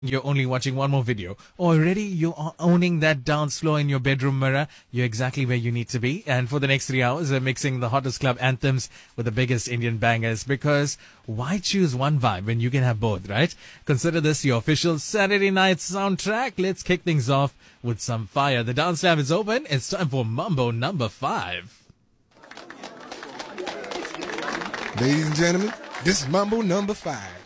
You're only watching one more video. Already you are owning that dance floor in your bedroom mirror. You're exactly where you need to be. And for the next 3 hours, we're mixing the hottest club anthems with the biggest Indian bangers, because why choose one vibe when you can have both, right? Consider this your official Saturday night soundtrack. Let's kick things off with some fire. The dance lab is open. It's time for Mambo number 5. Ladies and gentlemen, this is Mambo number 5.